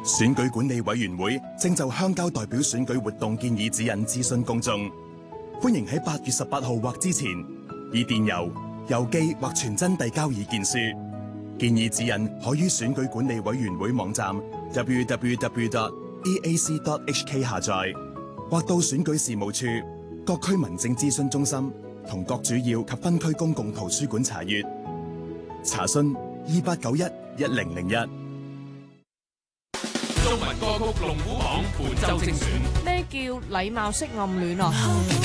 選舉管理委員會正就鄉郊代表選舉活動建議指引諮詢公眾，歡迎喺8月18號或之前以電郵、郵寄或傳真遞交意見書。建議指引可於選舉管理委員會網站 www.eac.hk 下載，或到選舉事務處、各區民政諮詢中心同各主要及分區公共圖書館查閱。查詢28911001。 中文歌曲龍虎榜本周精選。 咩叫禮貌式暗戀啊？